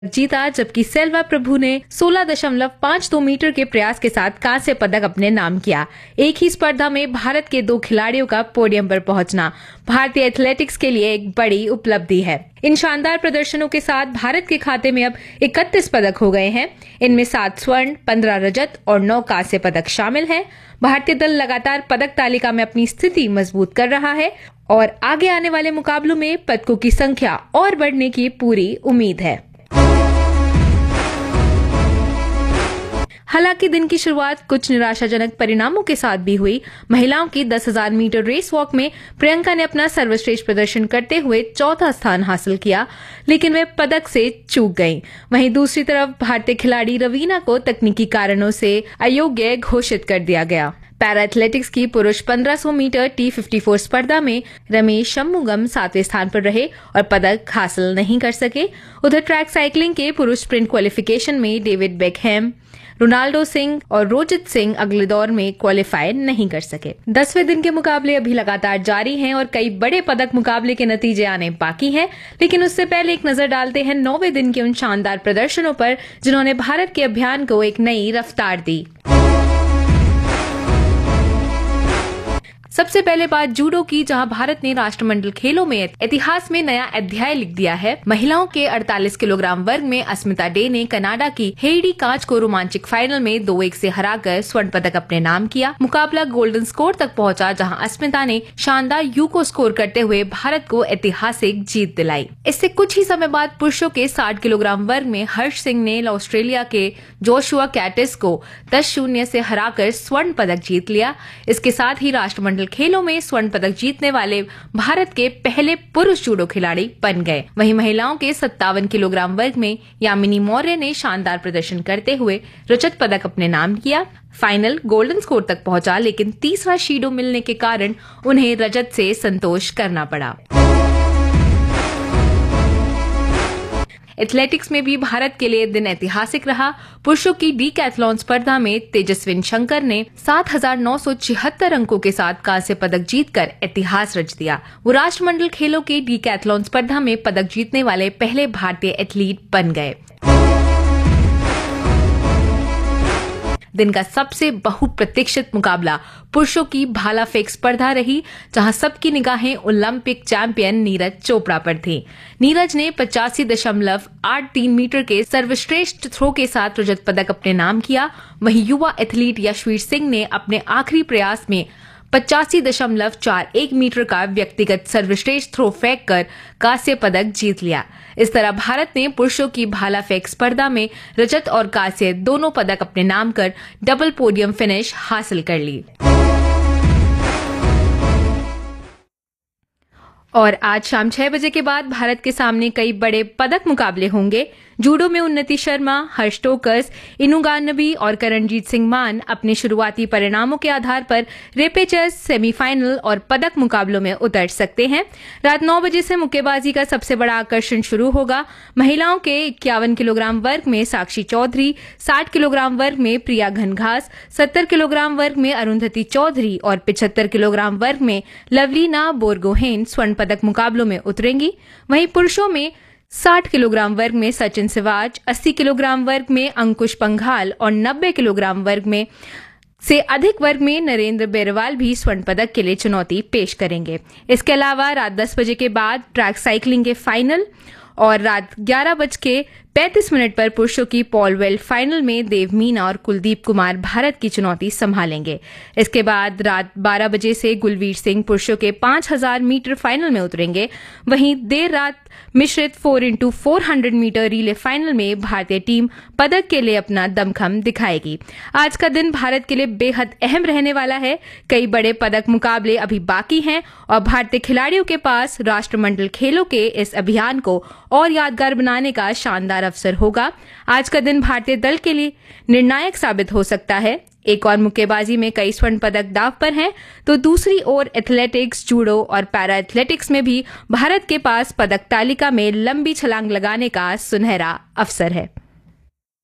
जीता, जबकि सेल्वा प्रभु ने 16.52 मीटर के प्रयास के साथ कांस्य पदक अपने नाम किया। एक ही स्पर्धा में भारत के 2 खिलाड़ियों का पोडियम पर पहुंचना भारतीय एथलेटिक्स के लिए एक बड़ी उपलब्धि है। इन शानदार प्रदर्शनों के साथ भारत के खाते में अब 31 पदक हो गए हैं। इनमें 7 स्वर्ण, 15 रजत और 9 कांस्य पदक शामिल हैं। भारतीय दल लगातार पदक तालिका में अपनी स्थिति मजबूत कर रहा है और आगे आने वाले मुकाबलों में पदकों की संख्या और बढ़ने की पूरी उम्मीद है। हालांकि दिन की शुरुआत कुछ निराशाजनक परिणामों के साथ भी हुई। महिलाओं की 10,000 मीटर रेस वॉक में प्रियंका ने अपना सर्वश्रेष्ठ प्रदर्शन करते हुए 4था स्थान हासिल किया, लेकिन वे पदक से चूक गईं। वहीं दूसरी तरफ भारतीय खिलाड़ी रवीना को तकनीकी कारणों से अयोग्य घोषित कर दिया गया। पैरा एथलेटिक्स की पुरुष 1500 मीटर T54 स्पर्धा में रमेश शम्मुगम 7वें स्थान पर रहे और पदक हासिल नहीं कर सके। उधर ट्रैक साइकिलिंग के पुरुष स्प्रिंट क्वालिफिकेशन में डेविड बेकहैम, रोनाल्डो सिंह और रोजित सिंह अगले दौर में क्वालिफाई नहीं कर सके। 10वें दिन के मुकाबले अभी लगातार जारी हैं और कई बड़े पदक मुकाबले के नतीजे आने बाकी हैं, लेकिन उससे पहले एक नजर डालते हैं 9वें दिन के उन शानदार प्रदर्शनों पर जिन्होंने भारत के अभियान को एक नई रफ्तार दी। सबसे पहले बात जूडो की, जहां भारत ने राष्ट्रमंडल खेलों में इतिहास में नया अध्याय लिख दिया है। महिलाओं के 48 किलोग्राम वर्ग में अस्मिता डे ने कनाडा की हेडी कांच को रोमांचक फाइनल में 2-1 से हराकर स्वर्ण पदक अपने नाम किया। मुकाबला गोल्डन स्कोर तक पहुंचा, जहां अस्मिता ने शानदार यूको स्कोर करते हुए भारत को ऐतिहासिक जीत दिलाई। इससे कुछ ही समय बाद पुरुषों के 60 किलोग्राम वर्ग में हर्ष सिंह ने ऑस्ट्रेलिया के जोशुआ कैटिस को 10-0 से हराकर स्वर्ण पदक जीत लिया। इसके साथ ही राष्ट्रमंडल खेलों में स्वर्ण पदक जीतने वाले भारत के पहले पुरुष जूडो खिलाड़ी बन गए। वहीं महिलाओं के 57 किलोग्राम वर्ग में यामिनी मौर्य ने शानदार प्रदर्शन करते हुए रजत पदक अपने नाम किया। फाइनल गोल्डन स्कोर तक पहुंचा, लेकिन तीसरा शीडो मिलने के कारण उन्हें रजत से संतोष करना पड़ा। एथलेटिक्स में भी भारत के लिए दिन ऐतिहासिक रहा। पुरुषों की डीकैथलॉन स्पर्धा में तेजस्विन शंकर ने 7,976 अंकों के साथ कांस्य पदक जीतकर इतिहास रच दिया। वो राष्ट्रमंडल खेलों के डीकैथलॉन स्पर्धा में पदक जीतने वाले पहले भारतीय एथलीट बन गए। दिन का सबसे बहुप्रतीक्षित मुकाबला पुरुषों की भाला फेंक स्पर्धा रही, जहां सबकी निगाहें ओलंपिक चैंपियन नीरज चोपड़ा पर थी। नीरज ने 85.83 मीटर के सर्वश्रेष्ठ थ्रो के साथ रजत पदक अपने नाम किया। वहीं युवा एथलीट यशवीर सिंह ने अपने आखिरी प्रयास में 85.41 मीटर का व्यक्तिगत सर्वश्रेष्ठ थ्रो फेंक कर कांस्य पदक जीत लिया। इस तरह भारत ने पुरुषों की भाला फेंक स्पर्धा में रजत और कांस्य दोनों पदक अपने नाम कर डबल पोडियम फिनिश हासिल कर ली। और आज शाम 6 बजे के बाद भारत के सामने कई बड़े पदक मुकाबले होंगे। जूडो में उन्नति शर्मा, हर्ष टोकस, इनु गानबी और करणजीत सिंह मान अपने शुरुआती परिणामों के आधार पर रेपेचेस, सेमीफाइनल और पदक मुकाबलों में उतर सकते हैं। रात 9 बजे से मुक्केबाजी का सबसे बड़ा आकर्षण शुरू होगा। महिलाओं के 51 किलोग्राम वर्ग में साक्षी चौधरी, 60 किलोग्राम वर्ग में प्रिया घनघास, 70 किलोग्राम वर्ग में अरुंधति चौधरी और 75 किलोग्राम वर्ग में लवलीना बोरगोहेन स्वर्ण पदक मुकाबलों में उतरेंगी। वहीं पुरुषों में 60 किलोग्राम वर्ग में सचिन सिवाच, 80 किलोग्राम वर्ग में अंकुश पंघाल और 90 किलोग्राम वर्ग में से अधिक वर्ग में नरेंद्र बेरवाल भी स्वर्ण पदक के लिए चुनौती पेश करेंगे। इसके अलावा रात 10 बजे के बाद ट्रैक साइकिलिंग के फाइनल और रात 11:35 पर पुरुषों की पॉल वेल्ट फाइनल में देव मीना और कुलदीप कुमार भारत की चुनौती संभालेंगे। इसके बाद रात 12 बजे से गुलवीर सिंह पुरुषों के 5000 मीटर फाइनल में उतरेंगे। वहीं देर रात मिश्रित 4x400 मीटर रिले फाइनल में भारतीय टीम पदक के लिए अपना दमखम दिखाएगी। आज का दिन भारत के लिए बेहद अहम रहने वाला है। कई बड़े पदक मुकाबले अभी बाकी हैं और भारतीय खिलाड़ियों के पास राष्ट्रमंडल खेलों के इस अभियान को और यादगार बनाने का शानदार अवसर होगा। आज का दिन भारतीय दल के लिए निर्णायक साबित हो सकता है। एक और मुक्केबाजी में कई स्वर्ण पदक दांव पर हैं, तो दूसरी ओर एथलेटिक्स, जूडो और पैरा एथलेटिक्स में भी भारत के पास पदक तालिका में लंबी छलांग लगाने का सुनहरा अवसर है।